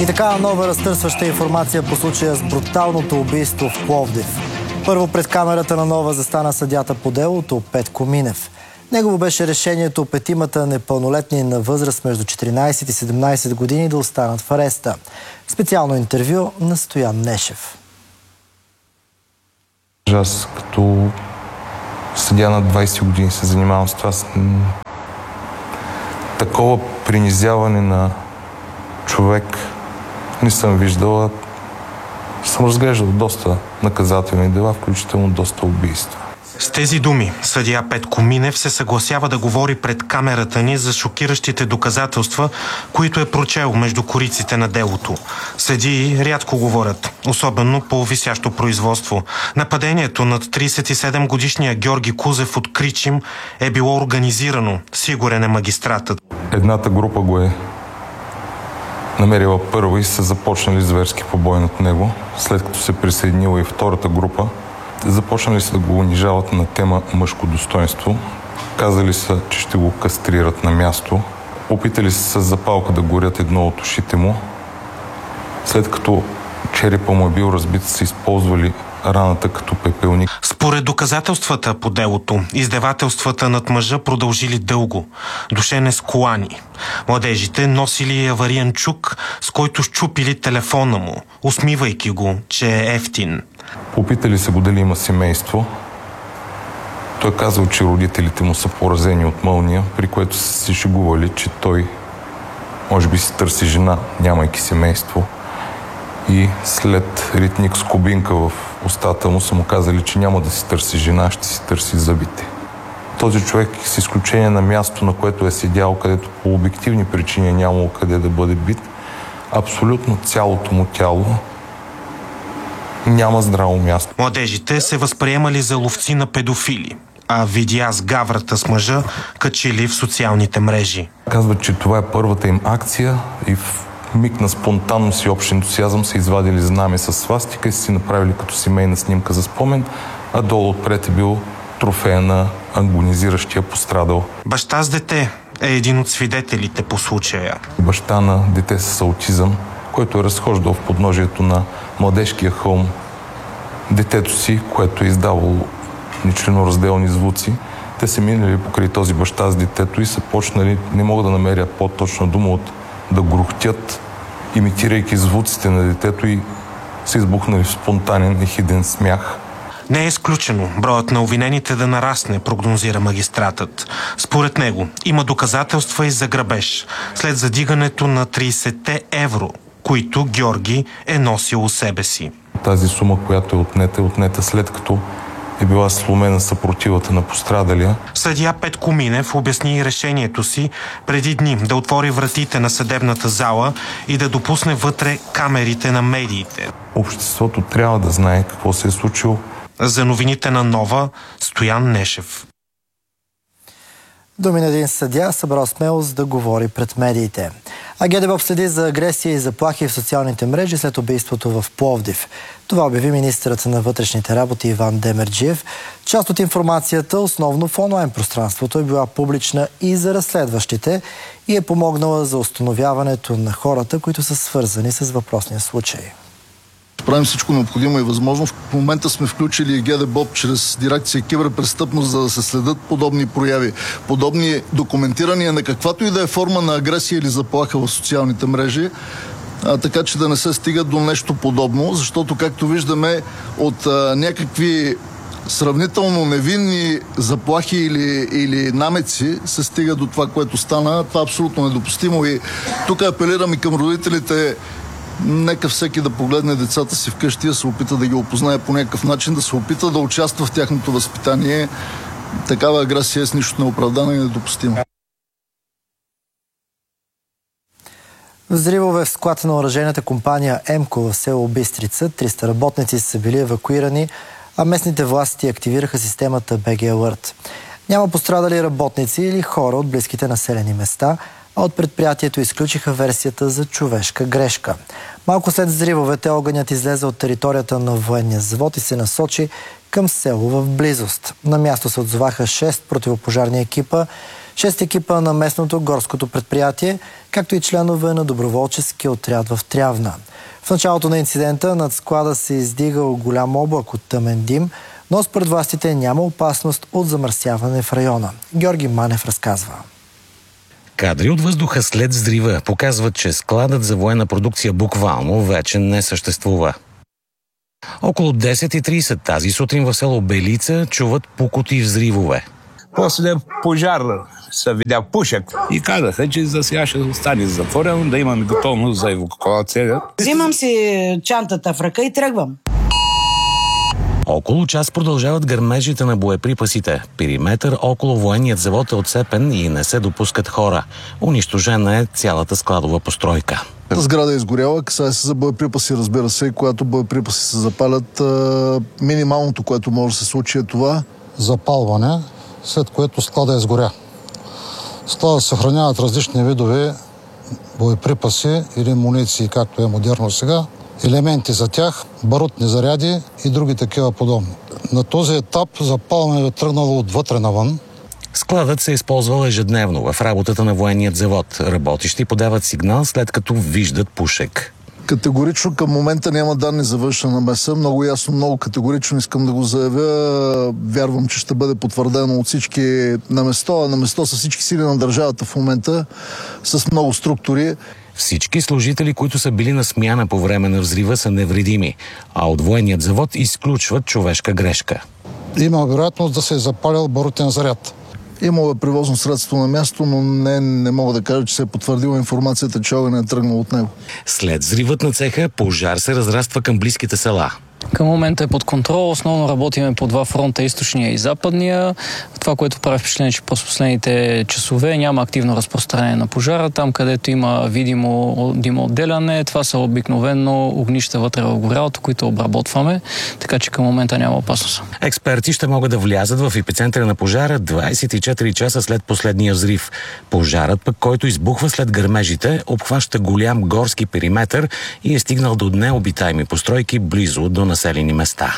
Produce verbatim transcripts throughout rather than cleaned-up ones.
И така нова разтърсваща информация по случая с бруталното убийство в Пловдив. Първо пред камерата на Нова застана съдията по делото Петко Минев. Негово беше решението петимата непълнолетни на възраст между четиринайсет и седемнайсет години да останат в ареста. Специално интервю на Стоян Нешев. Аз като съдия на двайсет години се занимавам с това. Такова принизяване на човек не съм виждала. Съм разглеждал доста наказателни дела, включително доста убийства. С тези думи съдия Петко Минев се съгласява да говори пред камерата ни за шокиращите доказателства, които е прочел между кориците на делото. Съдии рядко говорят, особено по висящо производство. Нападението над трийсет и седем годишния Георги Кузев от Кричим е било организирано, сигурен е магистратът. Едната група го е намерила първо и са започнали зверски побой над него. След като се присъединила и втората група, започнали са да го унижават на тема мъжко достоинство. Казали са, че ще го кастрират на място. Опитали се с запалка да горят едно от ушите му. След като черепа му е бил разбит, са използвали раната като пепелник. Според доказателствата по делото, издевателствата над мъжа продължили дълго. Душен е с колани. Младежите носили авариен чук, с който щупили телефона му, усмивайки го, че е ефтин. Попитали се го дали има семейство. Той казал, че родителите му са поразени от мълния, при което са се шегували, че той може би си търси жена, нямайки семейство. И след ритник с кубинка в устата му са му казали, че няма да си търси жена, ще си търси зъбите. Този човек, с изключение на място, на което е седял, където по обективни причини нямало къде да бъде бит, абсолютно цялото му тяло няма здраво място. Младежите се възприемали за ловци на педофили, а видеа с гаврата с мъжа качили в социалните мрежи. Казват, че това е първата им акция и в миг на спонтанност и общ ентусиазъм са извадили знаме с свастика и са си направили като семейна снимка за спомен, а долу отпред е бил трофея на агонизиращия пострадал. Баща с дете е един от свидетелите по случая. Баща на дете с аутизъм, който е разхождал в подножието на младежкия хълм детето си, което е издавало нечленоразделни звуци. Те се минали покрай този баща с детето и са почнали, не мога да намеря по-точна дума, от да грохтят, имитирайки звуците на детето, и са избухнали в спонтанен и хиден смях. Не е изключено броят на обвинените да нарасне, прогнозира магистратът. Според него има доказателства и за грабеж след задигането на трийсет евро, които Георги е носил у себе си. Тази сума, която е отнета, е отнета след като е била сломена съпротивата на пострадалия. Съдия Петко Минев обясни решението си преди дни да отвори вратите на съдебната зала и да допусне вътре камерите на медиите. Обществото трябва да знае какво се е случило. За новините на Нова, Стоян Нешев. Думи на един съдия събрал смелост да говори пред медиите. А ГДБОП следи за агресия и заплахи в социалните мрежи след убийството в Пловдив. Това обяви министърът на вътрешните работи Иван Демерджиев. Част от информацията, основно в онлайн пространството, е била публична и за разследващите и е помогнала за установяването на хората, които са свързани с въпросния случай. Правим всичко необходимо и възможно. В момента сме включили ГДБОП чрез дирекция киберпрестъпност, за да се следят подобни прояви, подобни документирания на каквато и да е форма на агресия или заплаха в социалните мрежи, а, така че да не се стига до нещо подобно, защото, както виждаме, от а, някакви сравнително невинни заплахи или, или намеци се стига до това, което стана. Това е абсолютно недопустимо и тук апелирам и към родителите. Нека всеки да погледне децата си вкъщи, да се опита да ги опознае по някакъв начин, да се опита да участва в тяхното възпитание. Такава агресия е с нищо неоправдана и недопустима. Взривове в склад на оръжейната компания ЕМКО в село Бистрица. триста работници са били евакуирани, а местните власти активираха системата би джи Alert. Няма пострадали работници или хора от близките населени места, а от предприятието изключиха версията за човешка грешка. Малко след взривовете огънят излезе от територията на военния завод и се насочи към село в близост. На място се отзоваха шест противопожарни екипа, Шест екипа на местното горското предприятие, както и членове на доброволческия отряд в Трявна. В началото на инцидента над склада се издигал голям облак от тъмен дим, но според властите няма опасност от замърсяване в района. Георги Манев разказва. Кадри от въздуха след взрива показват, че складът за военна продукция буквално вече не съществува. Около десет и трийсет тази сутрин в село Белица чуват пукоти и взривове. После пожар се видя пушек и казаха, че за сега ще остане затворено, да имаме готовност за евакуация. Взимам си чантата в ръка и тръгвам. Около час продължават гърмежите на боеприпасите. Периметър около военният завод е отцепен и не се допускат хора. Унищожена е цялата складова постройка. Сграда е изгоряла, касае се за боеприпаси, разбира се, и когато боеприпаси се запалят, минималното, което може да се случи е това. Запалване, след което склада изгоря. Склада съхраняват различни видове боеприпаси или муниции, както е модерно сега, елементи за тях, барутни заряди и други такива подобни. На този етап запалването е тръгнало отвътре навън. Складът се използвал ежедневно в работата на военният завод. Работещи подават сигнал, след като виждат пушек. Категорично към момента няма данни за външна намеса. Много ясно, много категорично искам да го заявя. Вярвам, че ще бъде потвърдено от всички на место, а на место са всички сили на държавата в момента с много структури. Всички служители, които са били на смяна по време на взрива, са невредими, а от военният завод изключват човешка грешка. Има вероятност да се е запалил барутен заряд. Имало е превозно средство на място, но не, не мога да кажа, че се е потвърдила информацията, че огън е тръгнал от него. След взривът на цеха, пожар се разраства към близките села. Към момента е под контрол. Основно работиме по два фронта, източния и западния. Това, което прави впечатление, че през последните часове няма активно разпространение на пожара. Там, където има видимо димоотделяне, това са обикновено огнища вътре в горялото, които обработваме, така че към момента няма опасност. Експерти ще могат да влязат в епицентъра на пожара двайсет и четири часа след последния взрив. Пожарът пък, който избухва след гърмежите, обхваща голям горски периметър и е стигнал до необитаеми постройки близо до населени места.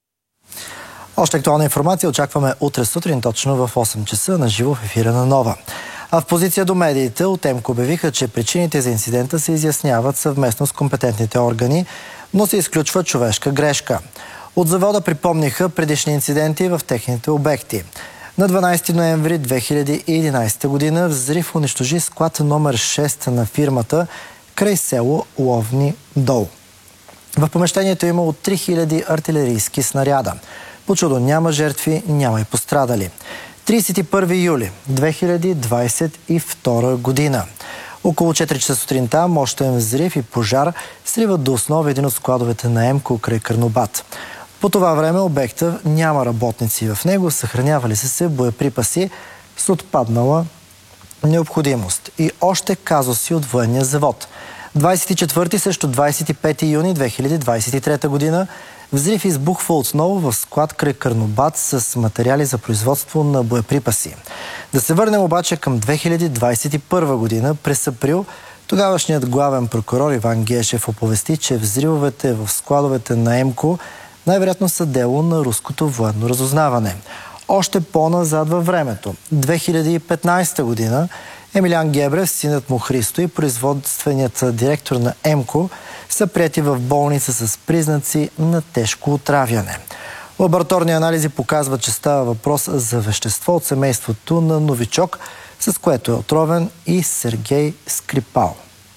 Още актуална информация очакваме утре сутрин точно в осем часа на живо в ефира на Нова. А в позиция до медиите от ЕМКО обявиха, че причините за инцидента се изясняват съвместно с компетентните органи, но се изключва човешка грешка. От завода припомниха предишни инциденти в техните обекти. На дванайсети ноември две хиляди и единайсета година взрив унищожи склад номер шест на фирмата край село Ловни дол. В помещението е имало три хиляди артилерийски снаряда. По чудо няма жертви, няма и пострадали. трийсет и първи юли две хиляди двайсет и втора година. Около четири часа сутринта мощен взрив и пожар сриват до основа един от складовете на ЕМКО край Карнобат. По това време обекта няма работници в него, съхранявали се се боеприпаси с отпаднала необходимост. И още казуси от военния завод. двайсет и четвърти срещу двайсет и пети юни две хиляди двайсет и трета година взрив избухва отново в склад край Карнобат с материали за производство на боеприпаси. Да се върнем обаче към две хиляди двайсет и първа година. През април тогавашният главен прокурор Иван Гешев оповести, че взривовете в складовете на ЕМКО най-вероятно са дело на руското военно разузнаване. Още по-назад във времето, две хиляди и петнайсета година, Емилиан Гебрев, синът му Христо и производственият директор на ЕМКО са приети в болница с признаци на тежко отравяне. Лабораторни анализи показват, че става въпрос за вещество от семейството на новичок, с което е отровен и Сергей Скрипал.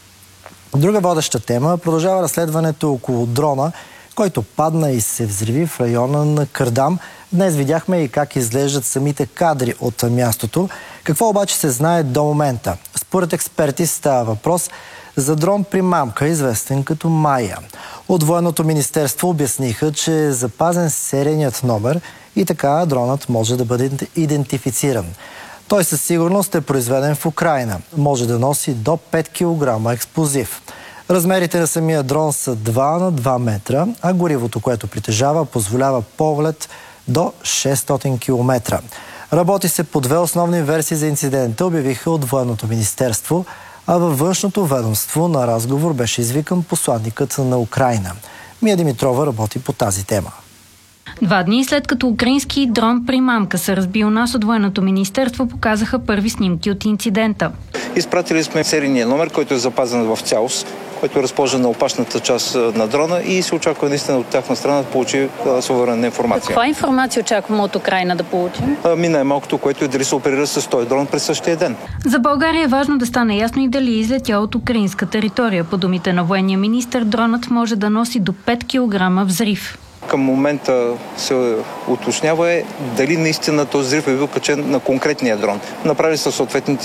Друга водеща тема продължава разследването около дрона, който падна и се взриви в района на Кардам. Днес видяхме и как изглеждат самите кадри от мястото. Какво обаче се знае до момента? Според експерти става въпрос за дрон примамка, известен като Майя. От Военното министерство обясниха, че е запазен серийният номер и така дронът може да бъде идентифициран. Той със сигурност е произведен в Украйна. Може да носи до пет килограма експлозив. Размерите на самия дрон са два на два метра, а горивото, което притежава, позволява полет до шестстотин километра. Работи се по две основни версии за инцидента, обявиха от Военното министерство, а във външното ведомство на разговор беше извикан посланникът на Украйна. Мия Димитрова работи по тази тема. Два дни след като украински дрон примамка се разбил нас от Военното министерство, показаха първи снимки от инцидента. Изпратили сме серийния номер, който е запазен в цялост, който е разположен на опашната част на дрона и се очаква наистина от тяхна страна да получи суверенна информация. Каква информация очакваме от Украйна да получим? Ми най-малкото, което е дали се оперира с този дрон през същия ден. За България е важно да стане ясно и дали е излетял от украинска територия. По думите на военния министър, дронът може да носи до пет килограма взрив. Към момента се уточнява е дали наистина този взрив е бил качен на конкретния дрон. Направили са съответните